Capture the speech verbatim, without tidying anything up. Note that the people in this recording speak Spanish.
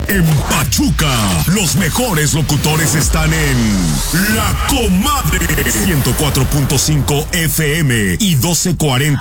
En Pachuca, los mejores locutores están en La Comadre ciento cuatro punto cinco F M y doce cuarenta